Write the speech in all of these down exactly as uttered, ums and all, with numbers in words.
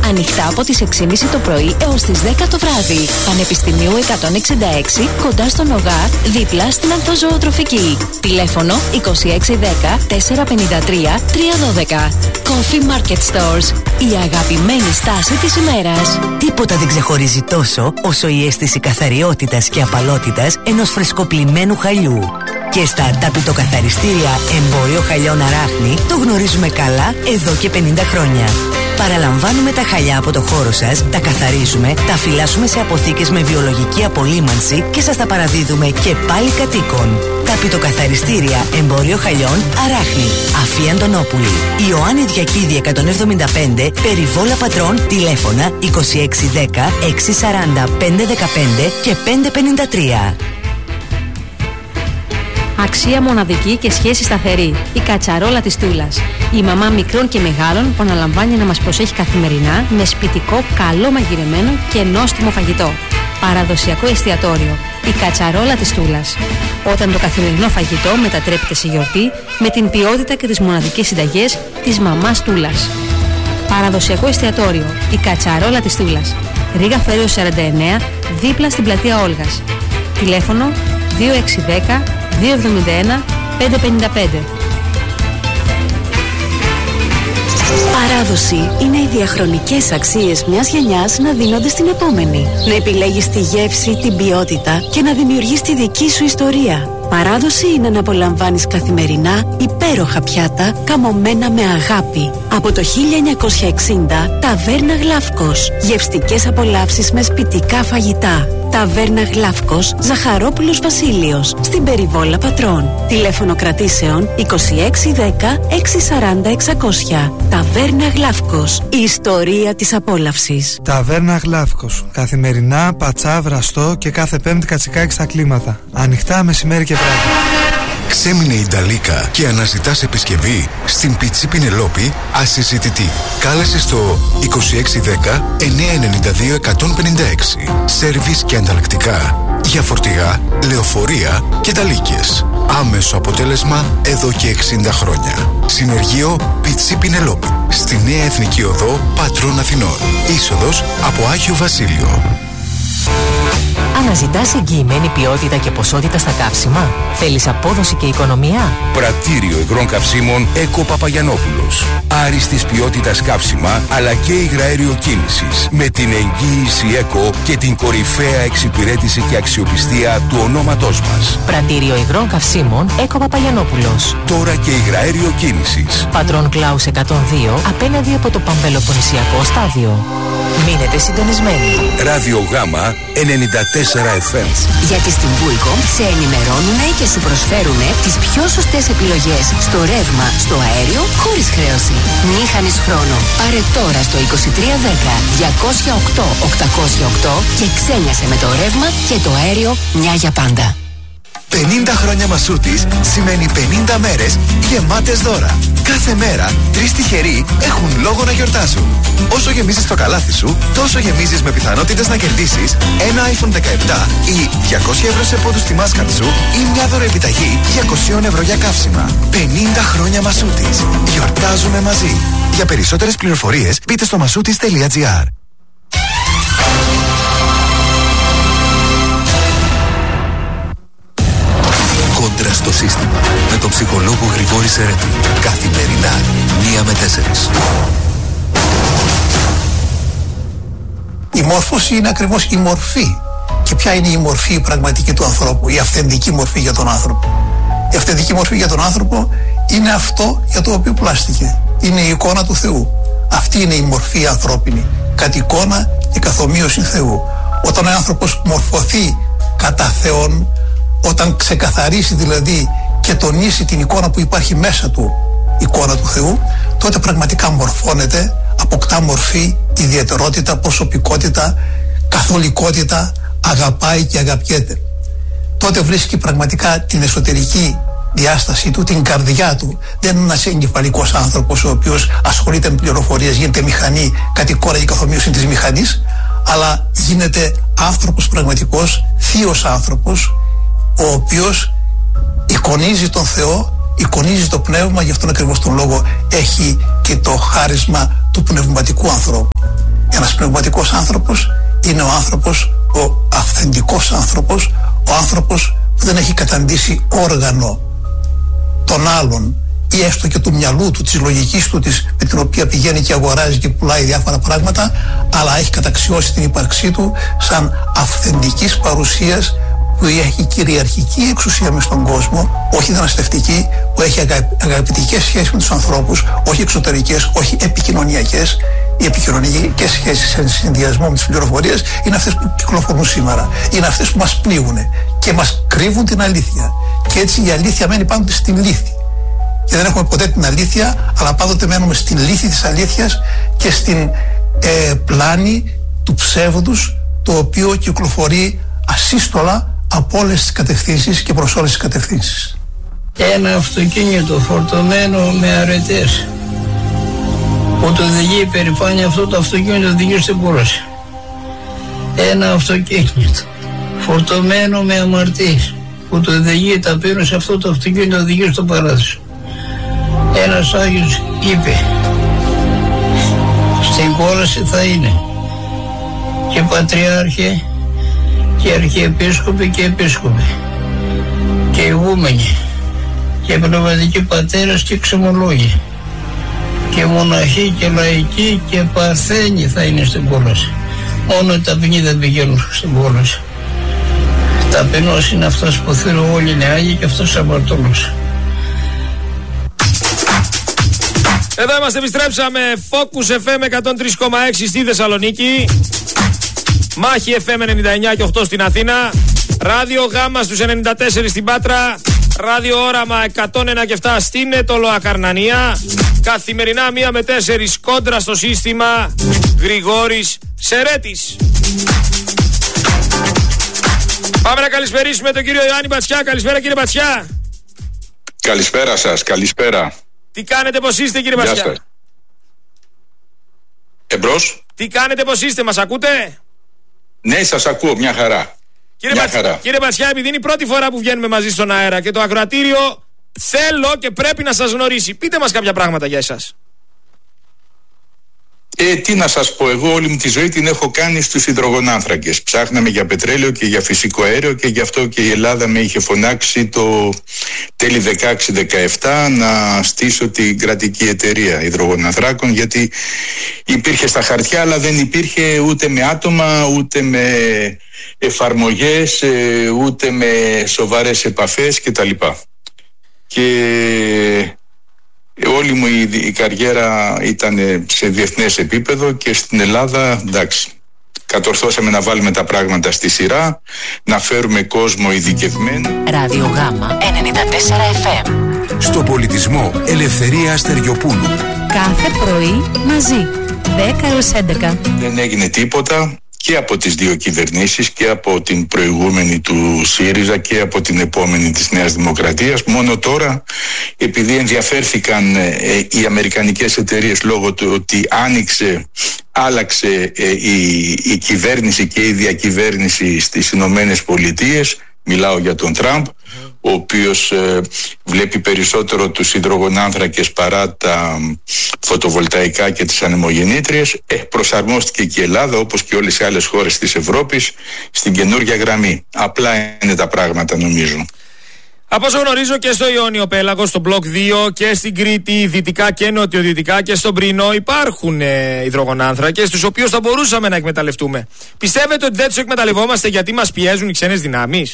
Ανοιχτά από τις έξι και μισή το πρωί έως τις δέκα το βράδυ. Πανεπιστημίου εκατόν εξήντα έξι, κοντά στον ΟΓΑ, δίπλα στην Ανθοζωοτροφική. Τηλέφωνο είκοσι έξι δέκα τετρακόσια πενήντα τρία τριακόσια δώδεκα. Coffee Market Stores. Η αγαπημένη στάση της ημέρας. Τίποτα δεν ξεχωρίζει τόσο όσο η αίσθηση καθαριότητας και απαλότητας ενός φρεσκοπλημμένου χαλιού. Και στα ταπητοκαθαριστήρια Εμπόριο Χαλιών Αράχνη το γνωρίζουμε καλά εδώ και πενήντα χρόνια. Παραλαμβάνουμε τα χαλιά από το χώρο σας, τα καθαρίζουμε, τα φυλάσσουμε σε αποθήκες με βιολογική απολύμανση και σας τα παραδίδουμε και πάλι κατοίκων. Ταπητοκαθαριστήρια Εμπόριο Χαλιών Αράχνη. Αφή Αντωνόπουλη. Ιωάννη Διακίδη εκατόν εβδομήντα πέντε, Περιβόλα Πατρών, τηλέφωνα είκοσι έξι δέκα έξι σαράντα πέντε δεκαπέντε και πέντε πενήντα τρία. Αξία μοναδική και σχέση σταθερή. Η κατσαρόλα της Τούλας. Η μαμά μικρών και μεγάλων που αναλαμβάνει να μας προσέχει καθημερινά με σπιτικό, καλό μαγειρεμένο και νόστιμο φαγητό. Παραδοσιακό εστιατόριο. Η κατσαρόλα της Τούλας. Όταν το καθημερινό φαγητό μετατρέπεται σε γιορτή με την ποιότητα και τις μοναδικές συνταγές της μαμάς Τούλας. Παραδοσιακό εστιατόριο. Η κατσαρόλα της Τούλας. Ρίγα Φερέου σαράντα εννέα, δίπλα στην πλατεία Όλγας. Τηλέφωνο δύο έξι δέκα δύο εβδομήντα ένα πεντακόσια πενήντα πέντε. Παράδοση είναι οι διαχρονικές αξίες μιας γενιάς να δίνονται στην επόμενη. Να επιλέγεις τη γεύση, την ποιότητα και να δημιουργείς τη δική σου ιστορία. Παράδοση είναι να απολαμβάνεις καθημερινά υπέροχα πιάτα καμωμένα με αγάπη. Από το χίλια εννιακόσια εξήντα, Ταβέρνα Γλαύκος. Γευστικές απολαύσεις με σπιτικά φαγητά. Ταβέρνα Γλαύκος, Ζαχαρόπουλος Βασίλειος, στην Περιβόλα Πατρών. Τηλέφωνο κρατήσεων είκοσι έξι δέκα έξι σαράντα εξακόσια. Ταβέρνα Γλαύκος, η ιστορία της απόλαυσης. Ταβέρνα Γλαύκος, καθημερινά, πατσά, βραστό και κάθε πέμπτη κατσικάκι στα κλίματα. Ανοιχτά μεσημέρι και βράδυ. Ξέμεινε η Νταλίκα και αναζητάς επισκευή στην Πιτσί Πινελόπη ασυζητητή. Κάλεσε στο είκοσι έξι δέκα εννιακόσια ενενήντα δύο εκατόν πενήντα έξι. Σέρβις και ανταλλακτικά για φορτηγά, λεωφορεία και ταλίκες. Άμεσο αποτέλεσμα εδώ και εξήντα χρόνια. Συνεργείο Πιτσί Πινελόπη. Στη Νέα Εθνική Οδό Πατρών Αθηνών. Είσοδος από Άγιο Βασίλειο. Αναζητάς εγγυημένη ποιότητα και ποσότητα στα καύσιμα? Θέλεις απόδοση και οικονομία? Πρατήριο υγρών καυσίμων Έκο Παπαγιανόπουλος. Άριστης ποιότητας καύσιμα αλλά και υγραέριο κίνησης. Με την εγγύηση Έκο και την κορυφαία εξυπηρέτηση και αξιοπιστία του ονόματός μας. Πρατήριο υγρών καυσίμων Έκο Παπαγιανόπουλος. Τώρα και υγραέριο κίνησης. Πατρών Κλάους εκατόν δύο, απέναντι από το Παμπελοποννησιακό στάδιο. Μείνετε συντονισμένοι. Ράδιο Γάμα ενενήντα τέσσερα εφ εμ. Γιατί στην Vulcom σε ενημερώνουν και σου προσφέρουν τις πιο σωστές επιλογές στο ρεύμα, στο αέριο, χωρίς χρέωση. Μη χάνεις χρόνο. Πάρε τώρα στο είκοσι τρία δέκα διακόσια οκτώ οκτακόσια οκτώ και ξένιασε με το ρεύμα και το αέριο μια για πάντα. πενήντα χρόνια Μασούτης σημαίνει πενήντα μέρες γεμάτες δώρα. Κάθε μέρα τρεις τυχεροί έχουν λόγο να γιορτάσουν. Όσο γεμίζεις το καλάθι σου, τόσο γεμίζεις με πιθανότητες να κερδίσεις ένα άιφον δεκαεπτά ή διακόσια ευρώ σε πόντους στη μάσκαρ σου ή μια δωρεοεπιταγή διακόσια ευρώ για καύσιμα. πενήντα χρόνια Μασούτης. Γιορτάζουμε μαζί. Για περισσότερες πληροφορίες μπείτε στο μασούτης τελεία τζι άρ. Κόντρα στο σύστημα με τον ψυχολόγο Γρηγόρη Σερέτη. Καθημερινά μία με τέσσερις. Η μόρφωση είναι ακριβώς η μορφή. Και ποια είναι η μορφή η πραγματική του ανθρώπου, η αυθεντική μορφή για τον άνθρωπο? Η αυθεντική μορφή για τον άνθρωπο είναι αυτό για το οποίο πλάστηκε. Είναι η εικόνα του Θεού. Αυτή είναι η μορφή ανθρώπινη. Κατ' εικόνα και καθομοίωση Θεού. Όταν ο άνθρωπος μορφωθεί κατά Θεόν, όταν ξεκαθαρίσει δηλαδή και τονίσει την εικόνα που υπάρχει μέσα του, εικόνα του Θεού, τότε πραγματικά μορφώνεται, αποκτά μορφή, ιδιαιτερότητα, προσωπικότητα, καθολικότητα, αγαπάει και αγαπιέται. Τότε βρίσκει πραγματικά την εσωτερική διάσταση του, την καρδιά του. Δεν είναι ένας εγκεφαλικός άνθρωπος ο οποίος ασχολείται με πληροφορίες, γίνεται μηχανή, κατ' εικόνα και καθομοίωση της μηχανής, αλλά γίνεται άνθρωπος πραγματικός, θείος άνθρωπος, ο οποίος εικονίζει τον Θεό, εικονίζει το πνεύμα, γι' αυτόν ακριβώς τον λόγο έχει και το χάρισμα του πνευματικού ανθρώπου. πνευματικός άνθρωπος είναι ο άνθρωπος, ο αυθεντικός άνθρωπος, ο άνθρωπος που δεν έχει καταντήσει όργανο των άλλων ή έστω και του μυαλού του, της λογικής του, της, με την οποία πηγαίνει και αγοράζει και πουλάει διάφορα πράγματα, αλλά έχει καταξιώσει την ύπαρξή του σαν αυθεντικής παρουσίας που έχει κυριαρχική εξουσία μες στον κόσμο, όχι δραστευτική, που έχει αγα, αγαπητικές σχέσεις με τους ανθρώπους, όχι εξωτερικές, όχι επικοινωνιακές. Οι επικοινωνιακές σχέσεις σε συνδυασμό με τις πληροφορίες είναι αυτές που κυκλοφορούν σήμερα. Είναι αυτές που μας πνίγουν και μας κρύβουν την αλήθεια. Και έτσι η αλήθεια μένει πάντοτε στην λύθη. Και δεν έχουμε ποτέ την αλήθεια, αλλά πάντοτε μένουμε στην λύθη της αλήθειας και στην ε, πλάνη του ψεύδους, το οποίο κυκλοφορεί ασύστολα από όλες τις κατευθύνσεις και προς όλες τις κατευθύνσεις. Ένα αυτοκίνητο φορτωμένο με αρετές που το οδηγεί υπερηφάνεια, αυτό το αυτοκίνητο οδηγεί στην κούραση. Ένα αυτοκίνητο φορτωμένο με αμαρτίες που το οδηγεί ταπείνωση, αυτό το αυτοκίνητο οδηγεί στον παράδεισο. Ένας Άγιος είπε, στην κόλαση θα είναι και πατριάρχε και αρχιεπίσκοποι και επίσκοποι και ηγούμενοι και πνευματικοί πατέρες και ξεμολόγοι και μοναχοί και λαϊκοί και παρθένοι θα είναι στην κόλαση. Μόνο οι ταπεινοί δεν πηγαίνουν στην κόλαση. Ταπεινός είναι αυτός που θέλουν όλοι είναι Άγιοι και αυτός αμαρτωλός. Εδώ είμαστε, επιστρέψαμε. Focus εφ εμ εκατόν τρία κόμμα έξι στη Θεσσαλονίκη, Μάχη εφ εμ ενενήντα εννιά και οκτώ στην Αθήνα, Ράδιο Γάμα στους ενενήντα τέσσερα στην Πάτρα, Ράδιο Όραμα εκατόν ένα και επτά στην Ετωλοακαρνανία. Καθημερινά μία με τέσσερις κόντρα στο σύστημα. Γρηγόρης Σερέτης. Πάμε να καλησπερίσουμε τον κύριο Ιωάννη Μπατσιά. Καλησπέρα κύριε Μπατσιά. Καλησπέρα σας, καλησπέρα. Τι κάνετε, πώς είστε κύριε Μπατσιά? Εμπρός. Τι κάνετε, πώς είστε, μας ακούτε? Ναι, σας ακούω, μια χαρά. Κύριε, μια Μπατσιά, χαρά. κύριε Μπατσιά, επειδή είναι η πρώτη φορά που βγαίνουμε μαζί στον αέρα και το ακροατήριο θέλω και πρέπει να σας γνωρίσει, πείτε μας κάποια πράγματα για εσάς. Ε, τι να σας πω, εγώ όλη μου τη ζωή την έχω κάνει στους υδρογονάνθρακες. Ψάχναμε για πετρέλαιο και για φυσικό αέριο και γι' αυτό και η Ελλάδα με είχε φωνάξει το τέλη δεκαέξι δεκαεπτά να στήσω την κρατική εταιρεία υδρογονανθράκων, γιατί υπήρχε στα χαρτιά αλλά δεν υπήρχε ούτε με άτομα, ούτε με εφαρμογές, ούτε με σοβαρές επαφές κτλ. Και όλη μου η, η καριέρα ήταν σε διεθνές επίπεδο και στην Ελλάδα, εντάξει, κατορθώσαμε να βάλουμε τα πράγματα στη σειρά, να φέρουμε κόσμο ειδικευμένο. Ράδιο Γάμα ενενήντα τέσσερα εφ εμ. Στο πολιτισμό Ελευθερία Αστεριοπούλου. Κάθε πρωί μαζί, δέκα έως έντεκα. Δεν έγινε τίποτα και από τις δύο κυβερνήσεις, και από την προηγούμενη του ΣΥΡΙΖΑ και από την επόμενη της Νέας Δημοκρατίας. Μόνο τώρα, επειδή ενδιαφέρθηκαν ε, οι αμερικανικές εταιρείες λόγω του ότι άνοιξε, άλλαξε ε, η, η κυβέρνηση και η διακυβέρνηση στις Ηνωμένες Πολιτείες, μιλάω για τον Τραμπ, ο οποίος ε, βλέπει περισσότερο τους υδρογονάνθρακες παρά τα φωτοβολταϊκά και τις ανεμογεννήτριες. Ε, προσαρμόστηκε και η Ελλάδα, όπως και όλες οι άλλες χώρες της Ευρώπης, στην καινούργια γραμμή. Απλά είναι τα πράγματα, νομίζω. Από όσο γνωρίζω, και στο Ιόνιο Πέλαγο, στο μπλοκ δύο και στην Κρήτη, δυτικά και νοτιοδυτικά και στον Πρινό υπάρχουν ε, υδρογονάνθρακες, τους οποίους θα μπορούσαμε να εκμεταλλευτούμε. Πιστεύετε ότι δεν τους εκμεταλλευόμαστε γιατί μας πιέζουν οι ξένες δυνάμεις?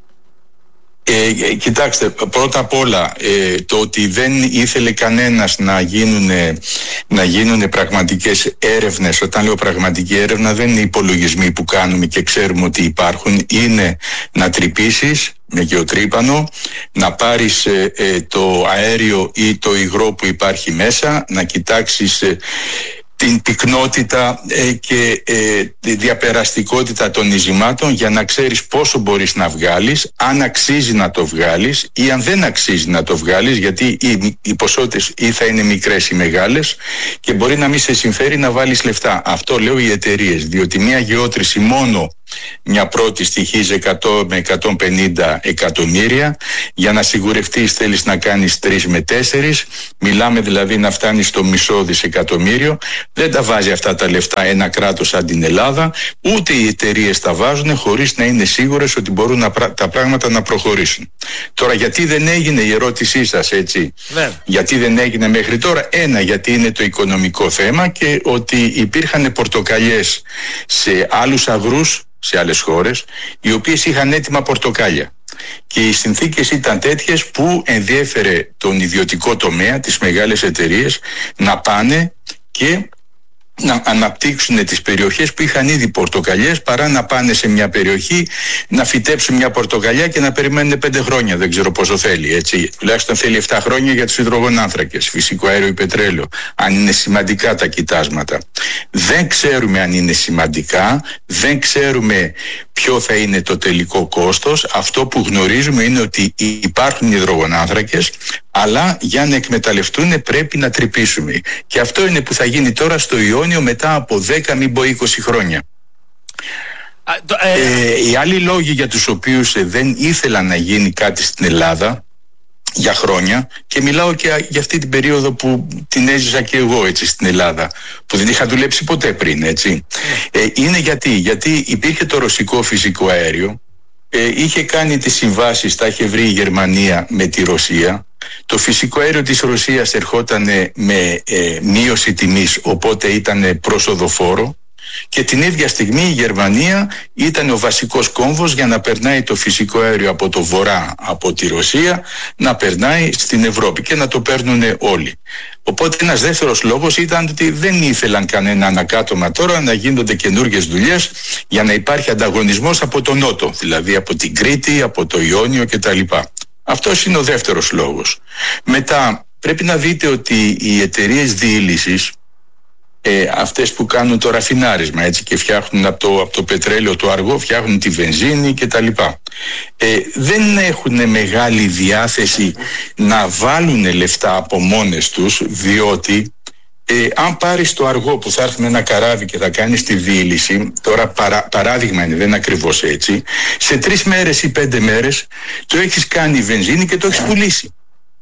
Ε, κοιτάξτε, πρώτα απ' όλα ε, το ότι δεν ήθελε κανένας να γίνουν, να γίνουν πραγματικές έρευνες. Όταν λέω πραγματική έρευνα δεν είναι υπολογισμοί που κάνουμε και ξέρουμε ότι υπάρχουν. Είναι να τρυπήσεις με γεωτρύπανο, να πάρεις ε, ε, το αέριο ή το υγρό που υπάρχει μέσα, να κοιτάξεις ε, την πυκνότητα ε, και ε, τη διαπεραστικότητα των ειζημάτων για να ξέρεις πόσο μπορείς να βγάλεις, αν αξίζει να το βγάλεις ή αν δεν αξίζει να το βγάλεις, γιατί οι, οι ποσότητες ή θα είναι μικρές ή μεγάλες και μπορεί να μην σε συμφέρει να βάλεις λεφτά. Αυτό λέω οι εταιρείες, διότι μια γεώτρηση μόνο μια πρώτη στοιχίζει εκατό με εκατόν πενήντα εκατομμύρια. Για να σιγουρευτείς θέλεις να κάνεις τρεις με τέσσερις. Μιλάμε δηλαδή να φτάνεις στο μισό δισεκατομμύριο. Δεν τα βάζει αυτά τα λεφτά ένα κράτος σαν την Ελλάδα, ούτε οι εταιρείες τα βάζουν χωρίς να είναι σίγουρες ότι μπορούν να, τα πράγματα να προχωρήσουν. Τώρα, γιατί δεν έγινε η ερώτησή σας, έτσι? Ναι. Γιατί δεν έγινε μέχρι τώρα? Ένα, γιατί είναι το οικονομικό θέμα και ότι υπήρχαν πορτοκαλιές σε άλλους αγρούς, σε άλλες χώρες, οι οποίες είχαν έτοιμα πορτοκάλια. Και οι συνθήκες ήταν τέτοιες που ενδιέφερε τον ιδιωτικό τομέα, τις μεγάλες εταιρείες, να πάνε και να αναπτύξουν τις περιοχές που είχαν ήδη πορτοκαλιές, παρά να πάνε σε μια περιοχή να φυτέψουν μια πορτοκαλιά και να περιμένουν πέντε χρόνια. Δεν ξέρω πόσο θέλει, έτσι. Τουλάχιστον θέλει επτά χρόνια για τους υδρογονάνθρακες, φυσικό αέριο ή πετρέλαιο, αν είναι σημαντικά τα κοιτάσματα. Δεν ξέρουμε αν είναι σημαντικά, δεν ξέρουμε ποιο θα είναι το τελικό κόστος. Αυτό που γνωρίζουμε είναι ότι υπάρχουν υδρογονάνθρακες, αλλά για να εκμεταλλευτούν πρέπει να τρυπήσουμε. Και αυτό είναι που θα γίνει τώρα στο Ιόνιο μετά από δέκα, μην πω είκοσι χρόνια. Α, το, ε... Ε, οι άλλοι λόγοι για τους οποίους ε, δεν ήθελαν να γίνει κάτι στην Ελλάδα για χρόνια, και μιλάω και για αυτή την περίοδο που την έζησα και εγώ, έτσι, στην Ελλάδα, που δεν είχα δουλέψει ποτέ πριν, έτσι. Ε, είναι γιατί, γιατί υπήρχε το ρωσικό φυσικό αέριο, ε, είχε κάνει τις συμβάσεις, τα είχε βρει η Γερμανία με τη Ρωσία. Το φυσικό αέριο της Ρωσίας ερχόταν με ε, μείωση τιμής, οπότε ήταν προσοδοφόρο, και την ίδια στιγμή η Γερμανία ήταν ο βασικός κόμβος για να περνάει το φυσικό αέριο από το βορρά, από τη Ρωσία, να περνάει στην Ευρώπη και να το παίρνουν όλοι. Οπότε ένας δεύτερος λόγος ήταν ότι δεν ήθελαν κανένα ανακάτωμα τώρα να γίνονται καινούργιες δουλειές για να υπάρχει ανταγωνισμός από τον Νότο, δηλαδή από την Κρήτη, από το Ιόνιο κτλ. Αυτός είναι ο δεύτερος λόγος. Μετά πρέπει να δείτε ότι οι εταιρείες διήλυσης, ε, αυτές που κάνουν το ραφινάρισμα, έτσι, και φτιάχνουν από το, από το πετρέλαιο το αργό, φτιάχνουν τη βενζίνη κτλ. Ε, δεν έχουν μεγάλη διάθεση να βάλουν λεφτά από μόνες τους, διότι Ε, αν πάρεις το αργό που θα έρθει με ένα καράβι και θα κάνεις τη διήλυση, τώρα παρά, παράδειγμα είναι, δεν είναι ακριβώς έτσι, σε τρεις μέρες ή πέντε μέρες το έχεις κάνει βενζίνη και το έχεις πουλήσει.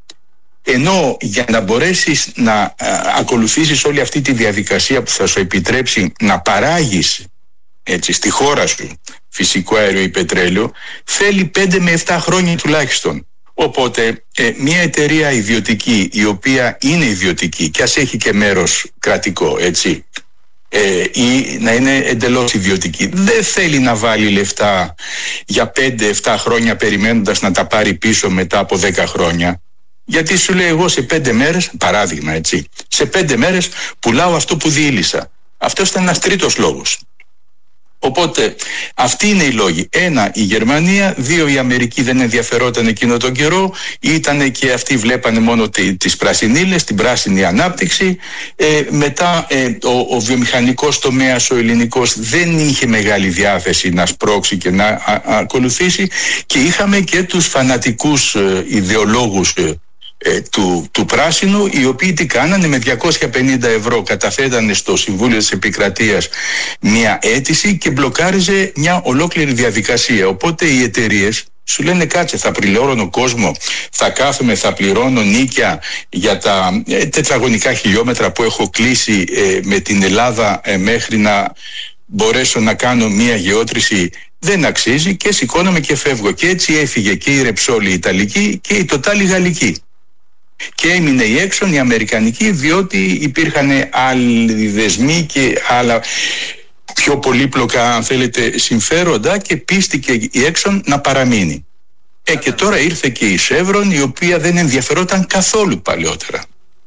Ενώ για να μπορέσεις να α, ακολουθήσεις όλη αυτή τη διαδικασία που θα σου επιτρέψει να παράγεις, έτσι, στη χώρα σου φυσικό αέριο ή πετρέλαιο, θέλει πέντε με επτά χρόνια τουλάχιστον. Οπότε ε, μια εταιρεία ιδιωτική, η οποία είναι ιδιωτική και ας έχει και μέρος κρατικό, έτσι, ε, ή να είναι εντελώς ιδιωτική, δεν θέλει να βάλει λεφτά για πέντε επτά χρόνια περιμένοντας να τα πάρει πίσω μετά από δέκα χρόνια. Γιατί σου λέει, εγώ σε πέντε μέρες, παράδειγμα, έτσι, σε πέντε μέρες πουλάω αυτό που διήλυσα. Αυτός ήταν ένας τρίτος λόγος. Οπότε αυτοί είναι οι λόγοι. Ένα, η Γερμανία. Δύο, η Αμερική δεν ενδιαφερόταν εκείνο τον καιρό. Ήτανε και αυτοί βλέπανε μόνο τις πρασινίλες, την πράσινη ανάπτυξη. Ε, μετά ε, ο, ο βιομηχανικός τομέας, ο ελληνικός, δεν είχε μεγάλη διάθεση να σπρώξει και να α, α, ακολουθήσει. Και είχαμε και τους φανατικούς ε, ιδεολόγους ε, Ε, του, του πράσινου, οι οποίοι τι κάνανε, με διακόσια πενήντα ευρώ καταθέτανε στο Συμβούλιο της Επικρατείας μια αίτηση και μπλοκάριζε μια ολόκληρη διαδικασία. Οπότε οι εταιρείες σου λένε, κάτσε, θα πληρώνω κόσμο, θα κάθομαι, θα πληρώνω νίκια για τα ε, τετραγωνικά χιλιόμετρα που έχω κλείσει ε, με την Ελλάδα ε, μέχρι να μπορέσω να κάνω μια γεώτρηση. Δεν αξίζει, και σηκώνομαι και φεύγω. Και έτσι έφυγε και η Repsol η Ιταλική και η Total η Γαλλική. Και έμεινε η Exxon η Αμερικανική, διότι υπήρχαν άλλοι δεσμοί και άλλα πιο πολύπλοκα, αν θέλετε, συμφέροντα, και πίστηκε η Exxon να παραμείνει. Ε, και τώρα ήρθε και η Chevron, η οποία δεν ενδιαφερόταν καθόλου παλαιότερα.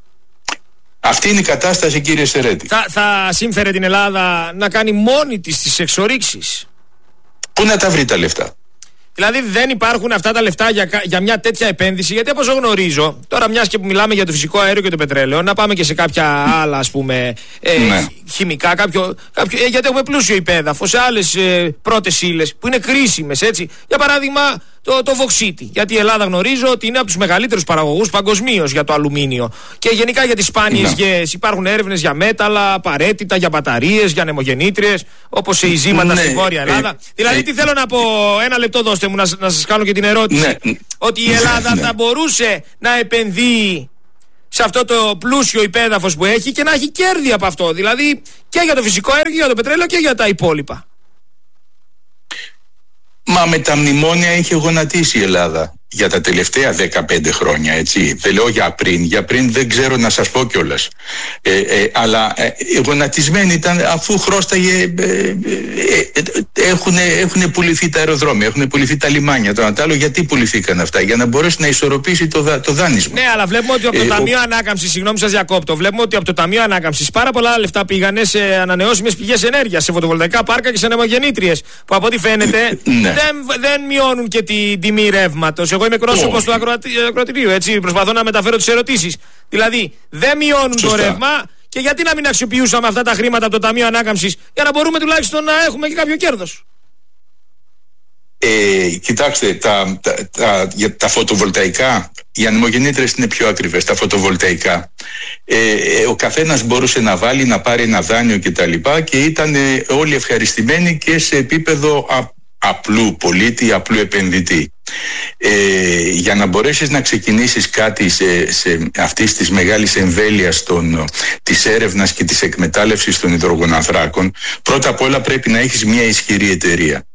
Αυτή είναι η κατάσταση, κύριε Σερέτη. Θα, θα σύμφερε την Ελλάδα να κάνει μόνη της τις εξορίξεις. Πού να τα βρει τα λεφτά? Δηλαδή δεν υπάρχουν αυτά τα λεφτά για, για μια τέτοια επένδυση, γιατί όπως γνωρίζω, τώρα μιας και που μιλάμε για το φυσικό αέριο και το πετρέλαιο, να πάμε και σε κάποια άλλα, ας πούμε, ε, ναι. χημικά, κάποιο, κάποιο, ε, γιατί έχουμε πλούσιο υπέδαφο, σε άλλες ε, πρώτες ύλες που είναι κρίσιμες, έτσι. Για παράδειγμα, το, το βοξίτη. Γιατί η Ελλάδα γνωρίζω ότι είναι από τους μεγαλύτερους παραγωγούς παγκοσμίως για το αλουμίνιο. Και γενικά για τις σπάνιες γέες. Υπάρχουν έρευνες για μέταλλα, απαραίτητα, για μπαταρίες, για νεμογεννήτριες, όπως σε ειζήματα ναι, στη Βόρεια Ελλάδα. Ε, δηλαδή, ε, τι θέλω να πω, ένα λεπτό δώστε μου να, να σας κάνω και την ερώτηση. Ναι, ότι η Ελλάδα ναι, θα μπορούσε να επενδύει σε αυτό το πλούσιο υπέδαφος που έχει και να έχει κέρδη από αυτό. Δηλαδή και για το φυσικό αέριο, για το πετρέλαιο και για τα υπόλοιπα. Μα με τα μνημόνια είχε γονατίσει η Ελλάδα για τα τελευταία δεκαπέντε χρόνια, έτσι. Δεν λέω για πριν, για πριν δεν ξέρω να σας πω κιόλας. Ε, ε, αλλά ε, γονατισμένοι ήταν αφού χρώσταγε, ε, ε, ε, έχουν, έχουν πουληθεί τα αεροδρόμια, έχουν πουληθεί τα λιμάνια, το άλλο. Γιατί πουληθήκαν αυτά? Για να μπορέσει να ισορροπήσει το, δα, το δάνεισμα. Ναι, αλλά βλέπουμε ότι από το ε, Ταμείο ο... Ανάκαμψης, συγγνώμη σας διακόπτω, βλέπουμε ότι από το Ταμείο Ανάκαμψης πάρα πολλά λεφτά πήγανε σε ανανεώσιμες πηγές ενέργειας, σε φωτοβολταϊκά πάρκα και σε νεμογεννήτριες, που από ό,τι φαίνεται ναι. δεν, δεν μειώνουν και την τιμή ρεύματος. Εγώ είμαι εκπρόσωπος του ακροατηρίου, έτσι. Προσπαθώ να μεταφέρω τις ερωτήσεις. Δηλαδή, δεν μειώνουν Σωστά. το ρεύμα και γιατί να μην αξιοποιούσαμε αυτά τα χρήματα από το Ταμείο Ανάκαμψης για να μπορούμε τουλάχιστον να έχουμε και κάποιο κέρδος. Ε, κοιτάξτε, τα, τα, τα, για τα φωτοβολταϊκά, οι ανεμογεννήτρες είναι πιο ακριβές, τα φωτοβολταϊκά. Ε, ε, ο καθένας μπορούσε να βάλει, να πάρει ένα δάνειο κτλ. Και, και ήταν ε, όλοι ευχαριστημένοι και σε επίπεδο α, απλού πολίτη, απλού επενδυτή. Ε, για να μπορέσεις να ξεκινήσεις κάτι σε, σε αυτής της μεγάλης εμβέλειας των, της έρευνας και της εκμετάλλευσης των υδρογονανθράκων, πρώτα απ' όλα πρέπει να έχεις μια ισχυρή εταιρεία.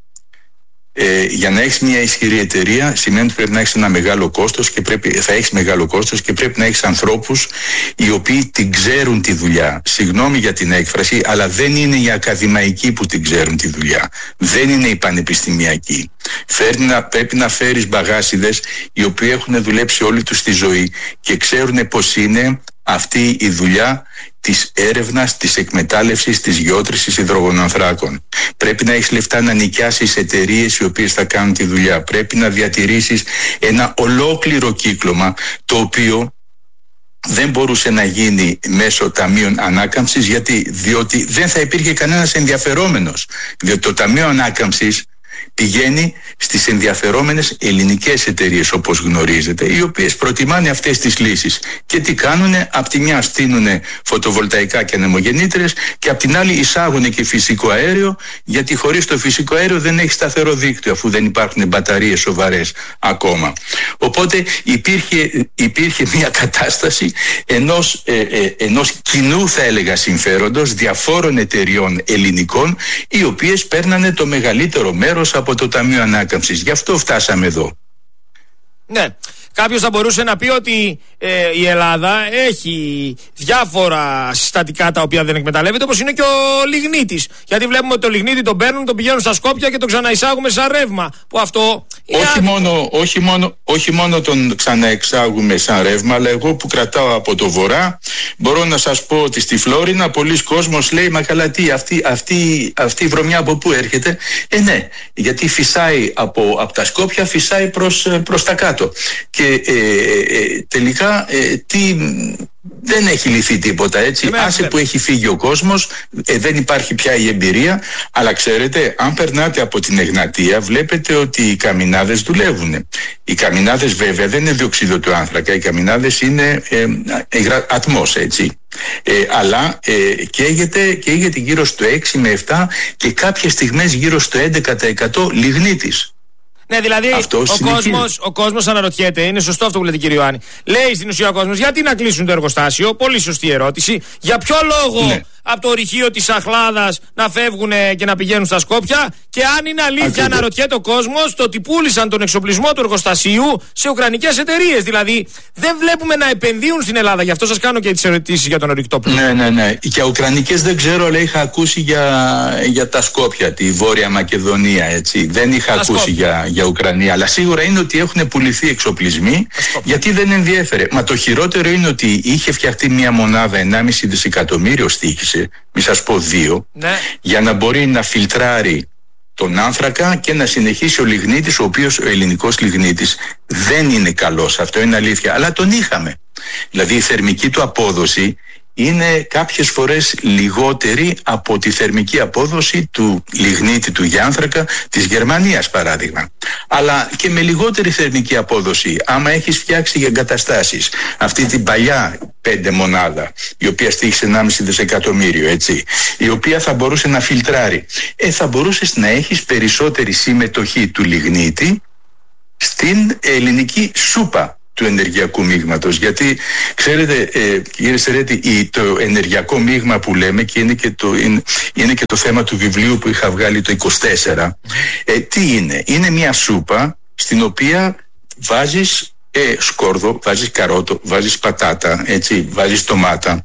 Ε, για να έχεις μια ισχυρή εταιρεία σημαίνει ότι πρέπει να έχεις ένα μεγάλο κόστος και πρέπει, θα έχεις μεγάλο κόστος και πρέπει να έχεις ανθρώπους οι οποίοι την ξέρουν τη δουλειά. Συγγνώμη για την έκφραση, αλλά δεν είναι οι ακαδημαϊκοί που την ξέρουν τη δουλειά. Δεν είναι οι πανεπιστημιακοί. Φέρνει να, πρέπει να φέρεις μπαγάσιδες οι οποίοι έχουν δουλέψει όλη τους τη ζωή και ξέρουν πως είναι αυτή η δουλειά της έρευνας, της εκμετάλλευσης, της γεώτρησης υδρογονανθράκων. Πρέπει να έχεις λεφτά να νοικιάσεις εταιρείες οι οποίες θα κάνουν τη δουλειά. Πρέπει να διατηρήσεις ένα ολόκληρο κύκλωμα το οποίο δεν μπορούσε να γίνει μέσω Ταμείων Ανάκαμψης γιατί, διότι δεν θα υπήρχε κανένας ενδιαφερόμενος. Διότι το Ταμείο Ανάκαμψης πηγαίνει στις ενδιαφερόμενες ελληνικές εταιρείες όπως γνωρίζετε, οι οποίες προτιμάνε αυτές τις λύσεις. Και τι κάνουνε? Απ' τη μια στείνουνε φωτοβολταϊκά και ανεμογεννήτρες και απ' την άλλη εισάγουνε και φυσικό αέριο, γιατί χωρίς το φυσικό αέριο δεν έχει σταθερό δίκτυο αφού δεν υπάρχουν μπαταρίες σοβαρές ακόμα. Οπότε υπήρχε, υπήρχε μια κατάσταση ενός, ε, ε, ενός κοινού θα έλεγα συμφέροντος διαφόρων εταιριών ελληνικών οι οποίες παίρνανε το μεγαλύτερο μέρος από το Ταμείο Ανάκαμψης. Γι' αυτό φτάσαμε εδώ. Ναι. Κάποιος θα μπορούσε να πει ότι ε, η Ελλάδα έχει διάφορα συστατικά τα οποία δεν εκμεταλλεύεται, όπως είναι και ο λιγνίτης. Γιατί βλέπουμε ότι το λιγνίτη τον παίρνουν, τον πηγαίνουν στα Σκόπια και τον ξαναεισάγουμε σαν ρεύμα. Που αυτό όχι, μόνο, όχι, μόνο, όχι μόνο τον ξαναεξάγουμε σαν ρεύμα, αλλά εγώ που κρατάω από το βορρά, μπορώ να σας πω ότι στη Φλόρινα πολλοί κόσμος λέει μα καλά τι, αυτή, αυτή, αυτή η βρωμιά από πού έρχεται? Ε ναι, γιατί φυσάει από, από τα Σκόπια, φυσάει προς, προς τα κάτω. Και ε, ε, τελικά ε, τι, δεν έχει λυθεί τίποτα, έτσι. Ναι, άσε ναι. που έχει φύγει ο κόσμος, ε, δεν υπάρχει πια η εμπειρία, αλλά ξέρετε, αν περνάτε από την Εγνατία βλέπετε ότι οι καμινάδες δουλεύουν. Οι καμινάδες βέβαια δεν είναι διοξείδιο του άνθρακα, οι καμινάδες είναι ε, ε, ατμός, έτσι. Ε, αλλά ε, καίγεται, καίγεται γύρω στο έξι με επτά και κάποιες στιγμές γύρω στο έντεκα τοις εκατό λιγνίτης. Ναι, δηλαδή ο κόσμος, ο κόσμος αναρωτιέται, είναι σωστό αυτό που λέτε κύριε Ιωάννη. Λέει στην ουσία ο κόσμος, γιατί να κλείσουν το εργοστάσιο? Πολύ σωστή ερώτηση. Για ποιο λόγο ναι. από το ορυχείο της Αχλάδας να φεύγουν και να πηγαίνουν στα Σκόπια? Και αν είναι αλήθεια, Ακριβώς. αναρωτιέται ο κόσμος, το ότι πούλησαν τον εξοπλισμό του εργοστασίου σε ουκρανικές εταιρείες. Δηλαδή δεν βλέπουμε να επενδύουν στην Ελλάδα. Γι' αυτό σας κάνω και τις ερωτήσεις για τον ορυκτό πλούτο. Ναι, ναι, ναι. Για ουκρανικές δεν ξέρω, αλλά είχα ακούσει για, για τα Σκόπια, τη Βόρεια Μακεδονία, έτσι. Δεν είχα τα ακούσει για, για Ουκρανία. Αλλά σίγουρα είναι ότι έχουν πουληθεί εξοπλισμοί, γιατί δεν ενδιέφερε. Μα το χειρότερο είναι ότι είχε φτιαχτεί μια μονάδα ενάμιση δισεκατομμύριο στοίχησε, μη σας πω δύο, ναι. για να μπορεί να φιλτράρει τον άνθρακα και να συνεχίσει ο λιγνίτης, ο οποίος ο ελληνικός λιγνίτης δεν είναι καλός, αυτό είναι αλήθεια, αλλά τον είχαμε. Δηλαδή η θερμική του απόδοση είναι κάποιες φορές λιγότερη από τη θερμική απόδοση του λιγνίτη του γιάνθρακα της Γερμανίας, παράδειγμα. Αλλά και με λιγότερη θερμική απόδοση, άμα έχεις φτιάξει για εγκαταστάσεις αυτή την παλιά πέντε μονάδα, η οποία στήχησε ενάμιση δισεκατομμύριο, έτσι, η οποία θα μπορούσε να φιλτράρει, ε, θα μπορούσες να έχεις περισσότερη συμμετοχή του λιγνίτη στην ελληνική σούπα του ενεργειακού μείγματος. Γιατί ξέρετε, ε, κύριε Σερέτη, το ενεργειακό μείγμα που λέμε, και είναι και το, είναι, είναι και το θέμα του βιβλίου που είχα βγάλει το είκοσι τέσσερα, ε, τι είναι? Είναι μια σούπα στην οποία βάζεις ε, σκόρδο, βάζεις καρότο, βάζεις πατάτα, έτσι, βάζεις ντομάτα.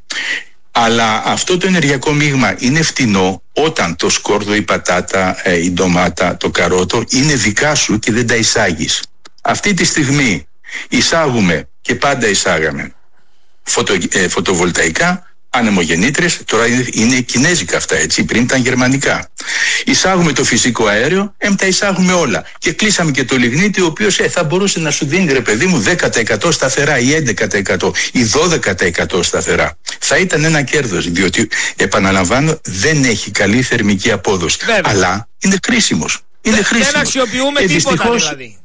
Αλλά αυτό το ενεργειακό μείγμα είναι φτηνό όταν το σκόρδο, η πατάτα, ε, η ντομάτα, το καρότο είναι δικά σου και δεν τα εισάγεις. Αυτή τη στιγμή εισάγουμε και πάντα εισάγαμε φωτο, ε, φωτοβολταϊκά, ανεμογεννήτρες, τώρα είναι, είναι κινέζικα αυτά, έτσι, πριν ήταν γερμανικά. Εισάγουμε το φυσικό αέριο, εμ, τα εισάγουμε όλα. Και κλείσαμε και το λιγνίτη, ο οποίος ε, θα μπορούσε να σου δίνει, ρε παιδί μου, δέκα τοις εκατό σταθερά ή έντεκα τοις εκατό ή δώδεκα τοις εκατό σταθερά. Θα ήταν ένα κέρδος, διότι, επαναλαμβάνω, δεν έχει καλή θερμική απόδοση. Βέβαια. Αλλά είναι χρήσιμος. Είναι δεν, χρήσιμος. Δεν αξιοποιούμε ε, τίποτα, δυστυχώς, δηλαδή.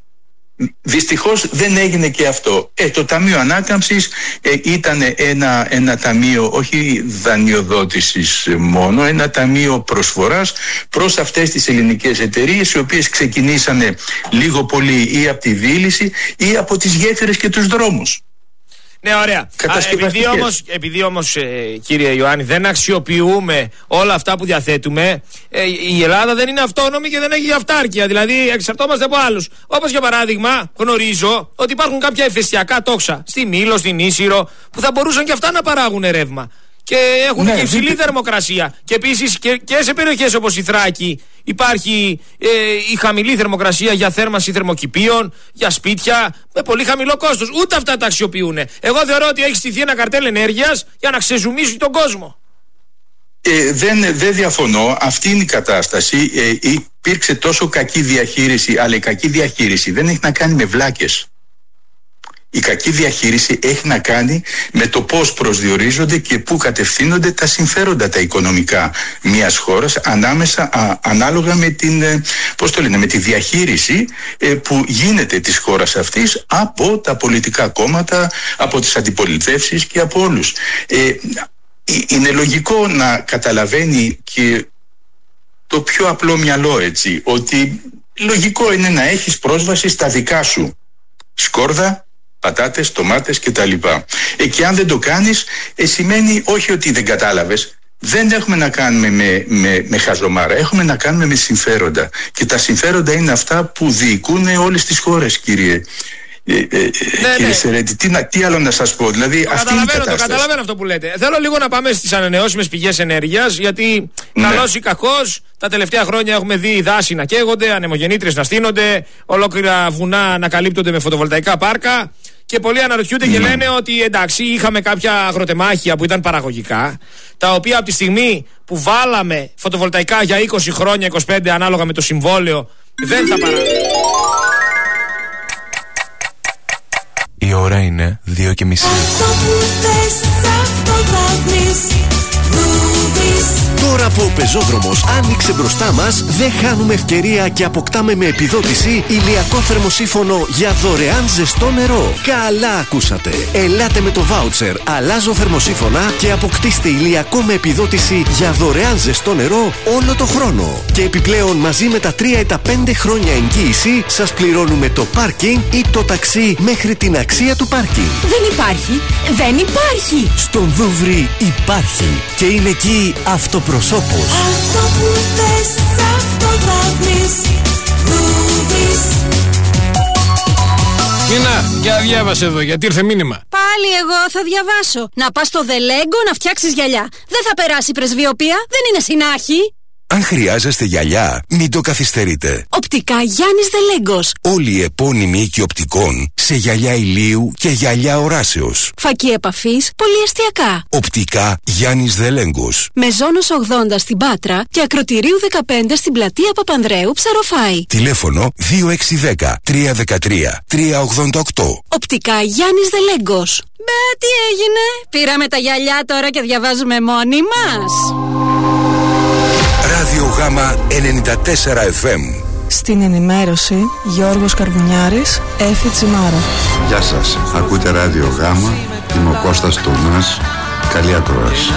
Δυστυχώς δεν έγινε και αυτό. Ε, το Ταμείο Ανάκαμψης ε, ήταν ένα, ένα ταμείο όχι δανειοδότησης μόνο, ένα ταμείο προσφοράς προς αυτές τις ελληνικές εταιρείες, οι οποίες ξεκινήσανε λίγο πολύ ή από τη δίληση ή από τις γέφυρες και τους δρόμους. Ναι, ωραία. Α, επειδή όμως, επειδή όμως ε, κύριε Ιωάννη, δεν αξιοποιούμε όλα αυτά που διαθέτουμε, ε, η Ελλάδα δεν είναι αυτόνομη και δεν έχει αυτάρκεια. Δηλαδή εξαρτώμαστε από άλλους. Όπως για παράδειγμα, γνωρίζω ότι υπάρχουν κάποια ηφαιστειακά τόξα στη Μήλο, στην Ίσυρο, που θα μπορούσαν και αυτά να παράγουν ρεύμα. Και έχουν ναι, και υψηλή ναι. θερμοκρασία. Και επίσης και, και σε περιοχές όπως η Θράκη υπάρχει ε, η χαμηλή θερμοκρασία για θέρμανση θερμοκηπίων, για σπίτια, με πολύ χαμηλό κόστος. Ούτε αυτά τα αξιοποιούν. Εγώ θεωρώ ότι έχει στηθεί ένα καρτέλ ενέργειας για να ξεζουμίσει τον κόσμο. Ε, δεν, δεν διαφωνώ. Αυτή είναι η κατάσταση. Ε, υπήρξε τόσο κακή διαχείριση, αλλά η κακή διαχείριση δεν έχει να κάνει με βλάκες. Η κακή διαχείριση έχει να κάνει με το πώς προσδιορίζονται και πού κατευθύνονται τα συμφέροντα τα οικονομικά μιας χώρας ανάμεσα, α, ανάλογα με την, πώς το λένε, με τη διαχείριση ε, που γίνεται της χώρας αυτής από τα πολιτικά κόμματα, από τις αντιπολιτεύσεις και από όλους. Ε, είναι λογικό να καταλαβαίνει και το πιο απλό μυαλό, έτσι, ότι λογικό είναι να έχεις πρόσβαση στα δικά σου σκόρδα, πατάτες, τομάτες κτλ. Ε, και αν δεν το κάνεις, ε, σημαίνει όχι ότι δεν κατάλαβες. Δεν έχουμε να κάνουμε με, με, με χαζομάρα, έχουμε να κάνουμε με συμφέροντα. Και τα συμφέροντα είναι αυτά που διοικούν όλες τις χώρες, κύριε, ε, ε, ναι, κύριε ναι. Σερέτη. Τι, τι άλλο να σας πω, δηλαδή το αυτή είναι η κατάσταση. Το καταλαβαίνω αυτό που λέτε. Θέλω λίγο να πάμε στις ανανεώσιμες πηγές ενέργειας, γιατί ναι. καλώς ή κακώς τα τελευταία χρόνια έχουμε δει δάση να καίγονται, ανεμογεννήτρες να στείνονται, ολόκληρα βουνά να καλύπτονται με φωτοβολταϊκά πάρκα. Και πολλοί αναρωτιούνται mm. και λένε ότι εντάξει, είχαμε κάποια αγροτεμάχια που ήταν παραγωγικά, τα οποία από τη στιγμή που βάλαμε φωτοβολταϊκά για είκοσι χρόνια, είκοσι πέντε ανάλογα με το συμβόλαιο, δεν θα παράγουν. Η ώρα είναι δύο και μισή. Τώρα που ο πεζόδρομος άνοιξε μπροστά μας, δεν χάνουμε ευκαιρία και αποκτάμε με επιδότηση ηλιακό θερμοσύφωνο για δωρεάν ζεστό νερό. Καλά ακούσατε! Ελάτε με το βάουτσερ Αλλάζω θερμοσύφωνα και αποκτήστε ηλιακό με επιδότηση για δωρεάν ζεστό νερό όλο το χρόνο. Και επιπλέον μαζί με τα τρία ή τα πέντε χρόνια εγγύηση σας πληρώνουμε το πάρκινγκ ή το ταξί μέχρι την αξία του πάρκινγκ. Δεν υπάρχει! Δεν υπάρχει! Στον Δούβρι υπάρχει και είναι εκεί αυτοπροσώπος. Αυτό που θες, αυτό θα βρεις. Δούβρις. Νίνα, για διάβασε εδώ, γιατί ήρθε μήνυμα. Πάλι εγώ θα διαβάσω. Να πας στο Δελέγκο να φτιάξεις γυαλιά. Δεν θα περάσει πρεσβειοπία, δεν είναι συνάχη. Αν χρειάζεστε γυαλιά, μην το καθυστερείτε. Οπτικά Γιάννης Δελέγκος. Όλοι οι επώνυμοι οίκοι οπτικών σε γυαλιά ηλίου και γυαλιά οράσεως. Φακή επαφής, πολυεστιακά. Οπτικά Γιάννης Δελέγκος. Μεζόνος ογδόντα στην Πάτρα και Ακροτηρίου δεκαπέντε στην πλατεία Παπανδρέου, Ψαροφάη. Τηλέφωνο δύο έξι ένα μηδέν τρία ένα τρία τρία ογδόντα οκτώ. Οπτικά Γιάννης Δελέγκος. Μπε, τι έγινε? Πήραμε τα γυαλιά τώρα και διαβάζουμε μόνοι μας. Ράδιο Γάμα ενενήντα τέσσερα εφ εμ. Στην ενημέρωση Γιώργος Καρβουνιάρης, Έφη Τσιμάρα. Γεια σας, ακούτε Ράδιο Γάμα, είμαι ο Κώστας Τουνάς. Καλή ακρόαση.